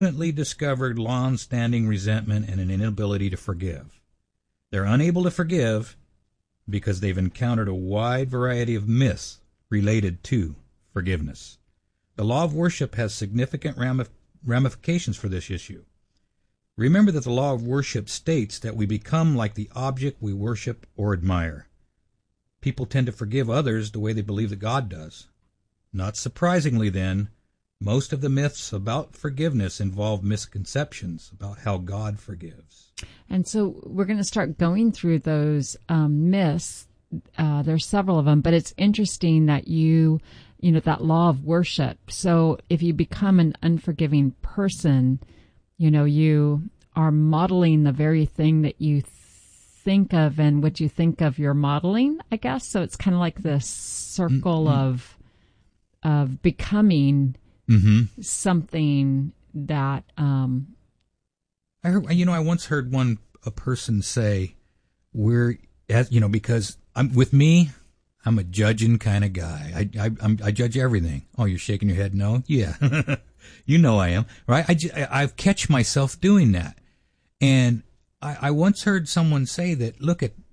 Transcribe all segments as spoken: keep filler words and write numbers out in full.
discovered long-standing resentment and an inability to forgive. They're unable to forgive because they've encountered a wide variety of myths related to forgiveness. The law of worship has significant ramifications for this issue. Remember that the law of worship states that we become like the object we worship or admire. People tend to forgive others the way they believe that God does. Not surprisingly, then, most of the myths about forgiveness involve misconceptions about how God forgives. And so we're going to start going through those um, myths. Uh, there's several of them, but it's interesting that you, you know, that law of worship. So if you become an unforgiving person, you know, you are modeling the very thing that you think of, and what you think of you're modeling, I guess. So it's kind of like this circle mm-hmm. of of becoming mm-hmm. something that um I heard, you know, I once heard one a person say, we're, as you know, because I'm with me, I'm a judging kind of guy. I I I'm, I judge everything. Oh, you're shaking your head no? Yeah. You know I am, right? I, I, I catch myself doing that. And I, I once heard someone say that, look, at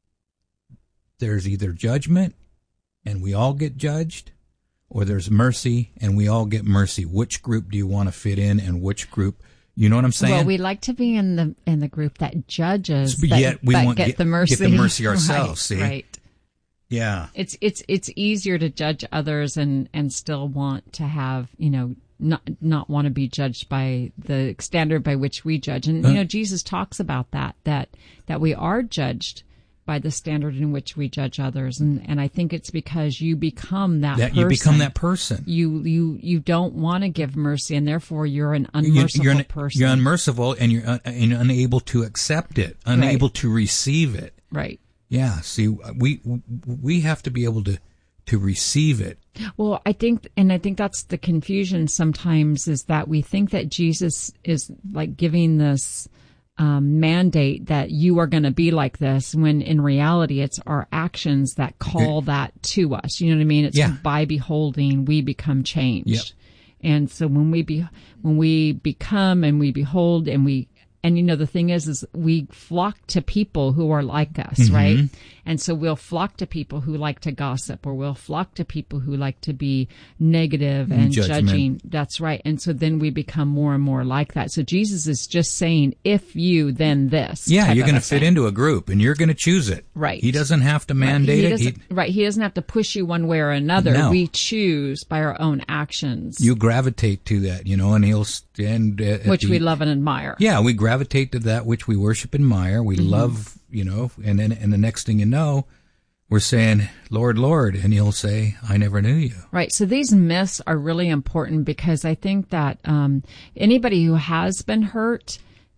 there's either judgment and we all get judged, or there's mercy and we all get mercy. Which group do you want to fit in, and which group? You know what I'm saying? Well, we like to be in the in the group that judges, but but, yet we but want get, get the mercy. Get the mercy ourselves. Right, see, right? Yeah. It's it's it's easier to judge others and and still want to have, you know, not not want to be judged by the standard by which we judge. And, you know, Jesus talks about that, that, that we are judged by the standard in which we judge others. And, and I think it's because you become that, that person. You become that person. You, you, you don't want to give mercy, and therefore you're an unmerciful you're, you're, person. You're unmerciful, and you're, un, and you're unable to accept it, unable right. to receive it. Right. Yeah. See, we, we have to be able to, to receive it. Well, I think, and I think that's the confusion sometimes, is that we think that Jesus is like giving this um, mandate that you are going to be like this, when in reality it's our actions that call that to us. You know what I mean? It's yeah. by beholding we become changed. Yep. And so when we be when we become and we behold and we And, you know, the thing is, is we flock to people who are like us, mm-hmm. right? And so we'll flock to people who like to gossip, or we'll flock to people who like to be negative and Judgment. judging. That's right. And so then we become more and more like that. So Jesus is just saying, if you, then this. Yeah, you're going to fit thing. into a group, and you're going to choose it. Right. He doesn't have to mandate right. he it. He, right. He doesn't have to push you one way or another. No. We choose by our own actions. You gravitate to that, you know, and he'll stand at Which the, we love and admire. Yeah, we gravitate to that which we worship and admire. We mm-hmm. love, you know, and then and the next thing you know, we're saying, Lord, Lord, and he'll say, I never knew you. Right. So these myths are really important, because I think that um, anybody who has been hurt,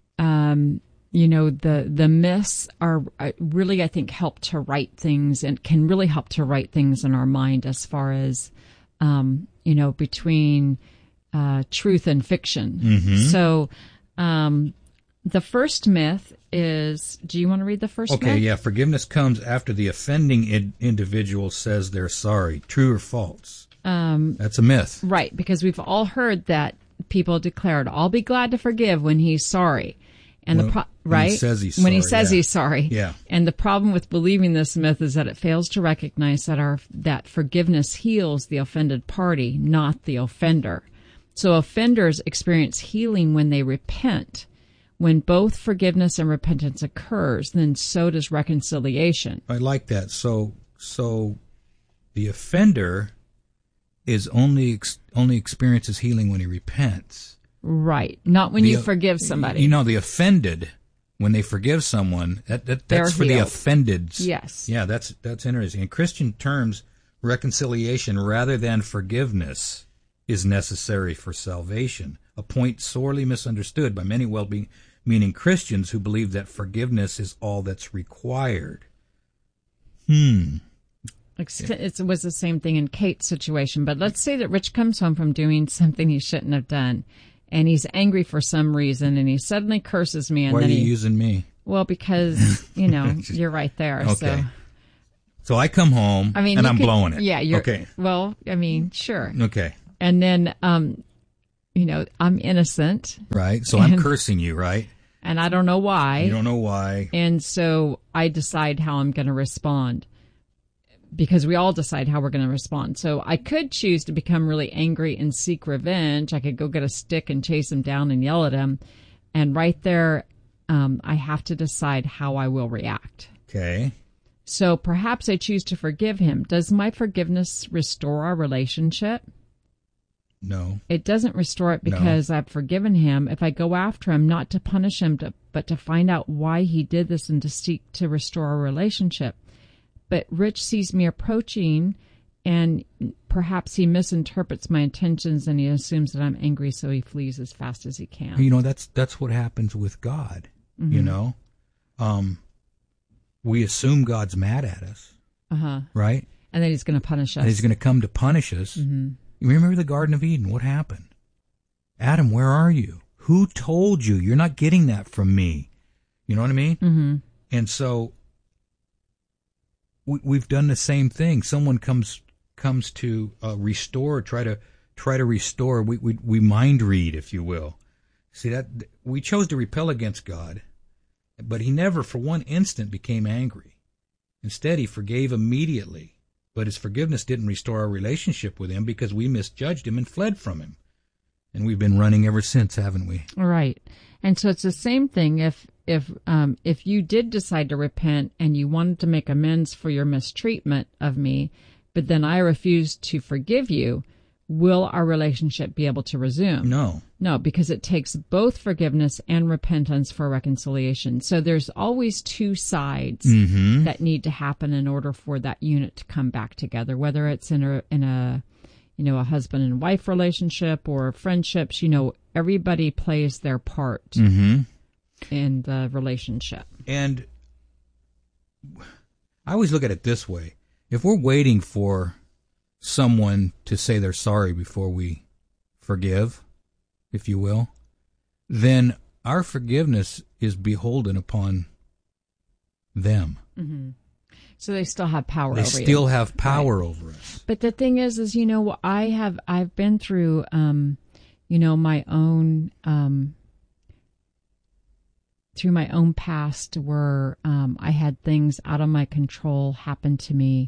um, you know, the, the myths are uh, really, I think, help to right things, and can really help to right things in our mind, as far as, um, you know, between uh, truth and fiction. Mm-hmm. So um, the first myth is, do you want to read the first okay, myth? yeah. Forgiveness comes after the offending id- individual says they're sorry. True or false? Um, That's a myth. Right, because we've all heard that people declared, I'll be glad to forgive when he's sorry. And well, the pro- when right he says he's when sorry, he says yeah. he's sorry. Yeah. And the problem with believing this myth is that it fails to recognize that our that forgiveness heals the offended party, not the offender. So offenders experience healing when they repent. When both forgiveness and repentance occurs, then so does reconciliation. I like that. So, so the offender is only ex- only experiences healing when he repents. Right. Not when the, you forgive somebody. You know, the offended, when they forgive someone, that, that that's for healed. the offended. Yes. Yeah, that's that's interesting. In Christian terms, reconciliation rather than forgiveness is necessary for salvation, a point sorely misunderstood by many well-meaning Christians who believe that forgiveness is all that's required. Hmm. It was the same thing in Kate's situation, but let's say that Rich comes home from doing something he shouldn't have done, and he's angry for some reason, and he suddenly curses me. And Why then are you he, using me? Well, because, you know, you're right there. Okay. So. So I come home, I mean, and I'm could, blowing it. Yeah. You're, okay. Well, I mean, sure. Okay. And then um, you know, I'm innocent. Right. So I'm cursing you, right? And I don't know why. You don't know why. And so I decide how I'm going to respond, because we all decide how we're going to respond. So I could choose to become really angry and seek revenge. I could go get a stick and chase him down and yell at him. And right there, um, I have to decide how I will react. Okay. So perhaps I choose to forgive him. Does my forgiveness restore our relationship? No. It doesn't restore it because no. I've forgiven him. If I go after him, not to punish him, to, but to find out why he did this and to seek to restore our relationship. But Rich sees me approaching, and perhaps he misinterprets my intentions, and he assumes that I'm angry, so he flees as fast as he can. You know, that's that's what happens with God, mm-hmm. you know. Um, we assume God's mad at us, uh-huh. right? And then he's going to punish us. And he's going to come to punish us. Mm-hmm. You remember the Garden of Eden? What happened? Adam, where are you? Who told you? You're not getting that from me. You know what I mean? Mm-hmm. And so we, we've done the same thing. Someone comes comes to uh, restore, try to try to restore. We, we we mind read, if you will. See, that we chose to repel against God, but he never for one instant became angry. Instead, he forgave immediately. But his forgiveness didn't restore our relationship with him because we misjudged him and fled from him. And we've been running ever since, haven't we? Right. And so it's the same thing. If if um, if you did decide to repent and you wanted to make amends for your mistreatment of me, but then I refused to forgive you, will our relationship be able to resume? No. No, because it takes both forgiveness and repentance for reconciliation. So there's always two sides mm-hmm. that need to happen in order for that unit to come back together, whether it's in a, in a, you know, a husband and wife relationship or friendships. You know, everybody plays their part mm-hmm. in the relationship. And I always look at it this way. If we're waiting for someone to say they're sorry before we forgive, if you will, then our forgiveness is beholden upon them. Mm-hmm. So they still have power they over you. They still have power right. over us. But the thing is, is, you know, I have, I've been through, um, you know, my own, um, through my own past where um, I had things out of my control happen to me,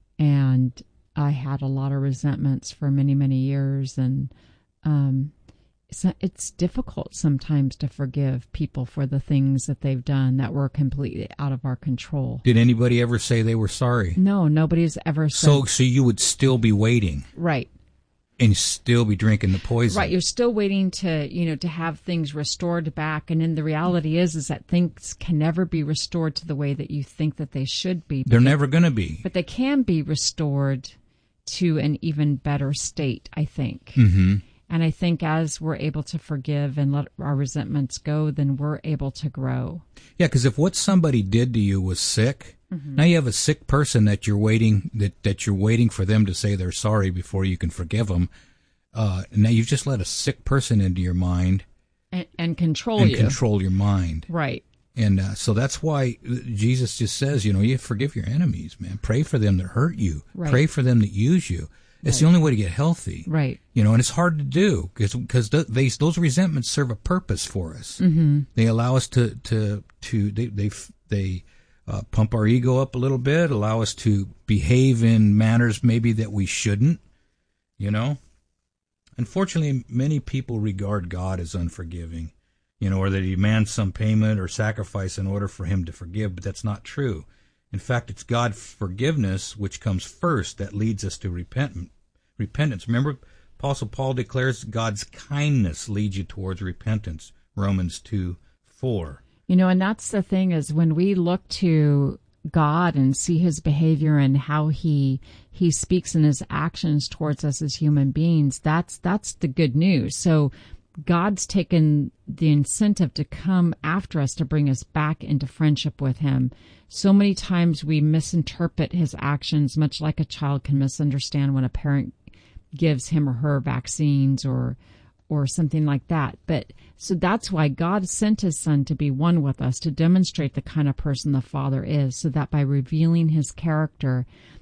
and I had a lot of resentments for many, many years, and um, it's, it's difficult sometimes to forgive people for the things that they've done that were completely out of our control. Did anybody ever say they were sorry? No, nobody's ever said. So, so you would still be waiting, right? And still be drinking the poison, right? You're still waiting to, you know, to have things restored back, and then the reality is, is that things can never be restored to the way that you think that they should be. They're never going to be, but they can be restored to an even better state, I think. Mm-hmm. And I think as we're able to forgive and let our resentments go, then we're able to grow. Yeah, because if what somebody did to you was sick, mm-hmm. now you have a sick person that you're waiting that, that you're waiting for them to say they're sorry before you can forgive them. Uh, now you've just let a sick person into your mind and, and control and you. control your mind, right? And uh, so that's why Jesus just says, you know, you forgive your enemies, man. Pray for them that hurt you. Right. Pray for them that use you. It's right. the only way to get healthy. Right. You know, and it's hard to do because because they, those resentments serve a purpose for us. Mm-hmm. They allow us to to to they they they uh, pump our ego up a little bit, allow us to behave in manners maybe that we shouldn't. You know, unfortunately, many people regard God as unforgiving. You know, or that he demands some payment or sacrifice in order for him to forgive, but that's not true. In fact, it's God's forgiveness which comes first that leads us to repent, repentance. Remember, Apostle Paul declares God's kindness leads you towards repentance, Romans two four. You know, and that's the thing is when we look to God and see his behavior and how he he speaks in his actions towards us as human beings, that's that's the good news. So God's taken the incentive to come after us to bring us back into friendship with him. So many times we misinterpret his actions, much like a child can misunderstand when a parent gives him or her vaccines or or something like that. But so that's why God sent his son to be one with us, to demonstrate the kind of person the Father is, so that by revealing his character,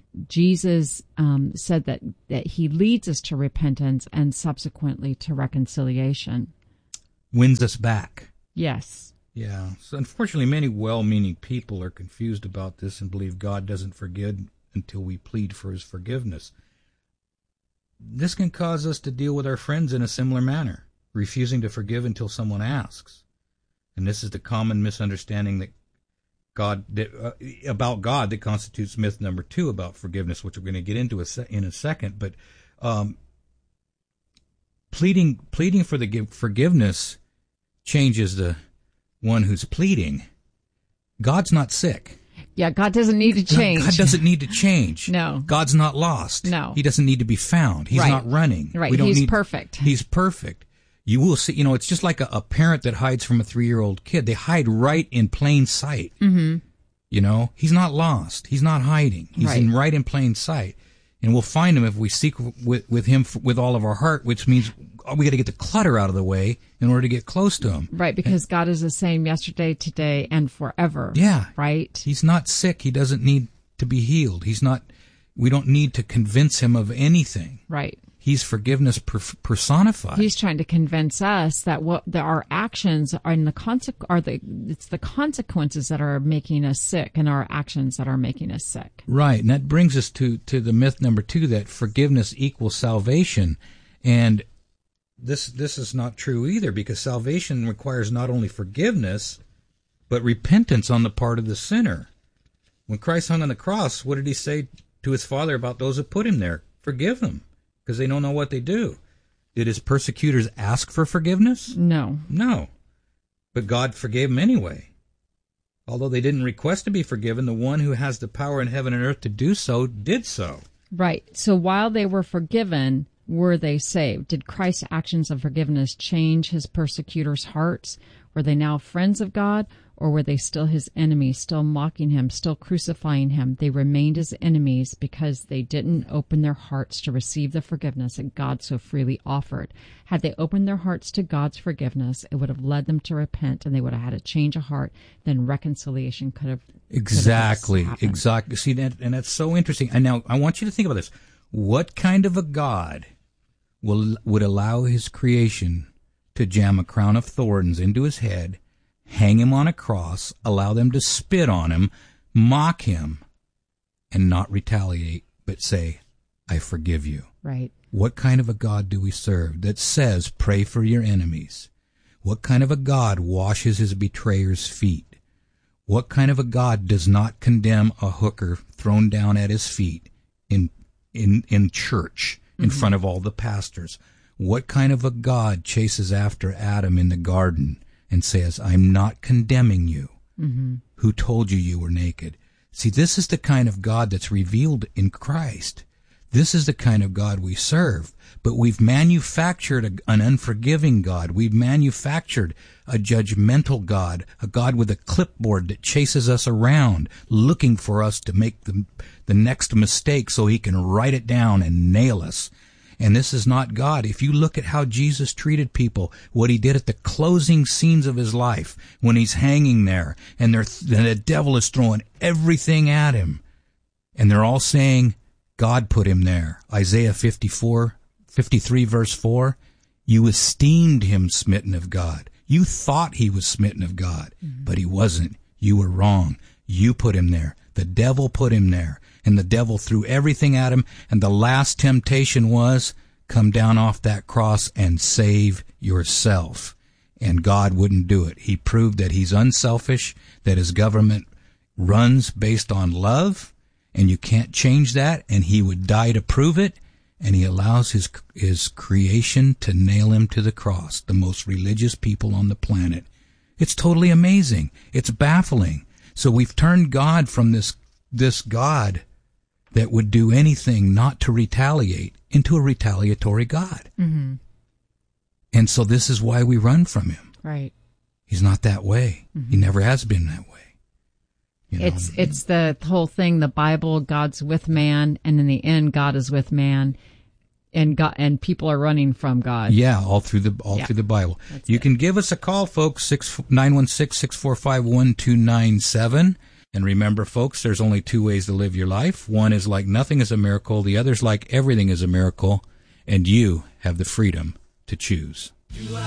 Jesus um, said that, that he leads us to repentance and subsequently to reconciliation. Wins us back. Yes. Yeah. So unfortunately, many well-meaning people are confused about this and believe God doesn't forgive until we plead for his forgiveness. This can cause us to deal with our friends in a similar manner, refusing to forgive until someone asks. And this is the common misunderstanding that God that, uh, about God that constitutes myth number two about forgiveness, which we're going to get into a se- in a second. But um, pleading pleading for the forgiveness changes the one who's pleading. God's not sick. Yeah, God doesn't need to change. God doesn't need to change. No. God's not lost. No. He doesn't need to be found. He's right. not running. Right. We don't He's need, perfect. He's perfect. You will see, you know, it's just like a, a parent that hides from a three-year-old kid. They hide right in plain sight. Mm-hmm. You know, he's not lost. He's not hiding. He's right. in right in plain sight. And we'll find him if we seek with, with him f- with all of our heart, which means we got to get the clutter out of the way in order to get close to him. Right, because and, God is the same yesterday, today, and forever. Yeah. Right? He's not sick. He doesn't need to be healed. He's not, we don't need to convince him of anything. Right. He's forgiveness per- personified. He's trying to convince us that what the, our actions are in the conse- are the it's the consequences that are making us sick, and our actions that are making us sick. Right, and that brings us to to the myth number two that forgiveness equals salvation, and this this is not true either, because salvation requires not only forgiveness but repentance on the part of the sinner. When Christ hung on the cross, what did he say to his Father about those who put him there? Forgive them, because they don't know what they do. Did his persecutors ask for forgiveness? No. No. But God forgave them anyway. Although they didn't request to be forgiven, the one who has the power in heaven and earth to do so did so. Right. So while they were forgiven, were they saved? Did Christ's actions of forgiveness change his persecutors' hearts? Were they now friends of God? Or were they still his enemies, still mocking him, still crucifying him? They remained his enemies because they didn't open their hearts to receive the forgiveness that God so freely offered. Had they opened their hearts to God's forgiveness, it would have led them to repent, and they would have had a change of heart. Then reconciliation could have exactly, could have exactly. See that, and that's so interesting. And now I want you to think about this: what kind of a God will would allow his creation to jam a crown of thorns into his head, hang him on a cross, allow them to spit on him, mock him, and not retaliate, but say, I forgive you? Right. What kind of a God do we serve that says, pray for your enemies? What kind of a God washes his betrayer's feet? What kind of a God does not condemn a hooker thrown down at his feet in in, in church in mm-hmm. front of all the pastors? What kind of a God chases after Adam in the garden and says, I'm not condemning you? Mm-hmm. Who told you you were naked? See, this is the kind of God that's revealed in Christ. This is the kind of God we serve. But we've manufactured a, an unforgiving God. We've manufactured a judgmental God, a God with a clipboard that chases us around, looking for us to make the, the next mistake so he can write it down and nail us. And this is not God. If you look at how Jesus treated people, what he did at the closing scenes of his life, when he's hanging there, and, they're, and the devil is throwing everything at him, and they're all saying, God put him there. Isaiah fifty-four, fifty-three, verse four, you esteemed him smitten of God. You thought he was smitten of God, mm-hmm. but he wasn't. You were wrong. You put him there. The devil put him there. And the devil threw everything at him, and the last temptation was, come down off that cross and save yourself. And God wouldn't do it. He proved that he's unselfish, that his government runs based on love, and you can't change that, and he would die to prove it, and he allows his his creation to nail him to the cross, the most religious people on the planet. It's totally amazing. It's baffling. So we've turned God from this this God that would do anything not to retaliate into a retaliatory God. Mm-hmm. And so this is why we run from him. Right. He's not that way. Mm-hmm. He never has been that way. You know? It's it's the whole thing, the Bible, God's with man, and in the end, God is with man, and God, and people are running from God. Yeah, all through the all yeah. through the Bible. That's you it. Can give us a call, folks, six nine one six, six four five, one two nine seven. And remember, folks, there's only two ways to live your life. One is like nothing is a miracle. The other is like everything is a miracle. And you have the freedom to choose.